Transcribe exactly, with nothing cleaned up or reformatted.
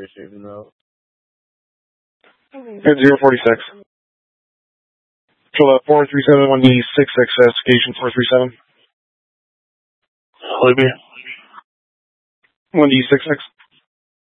receiving though. At zero forty-six. Control that four three seven one D six six station four three seven. Libya. one D six six.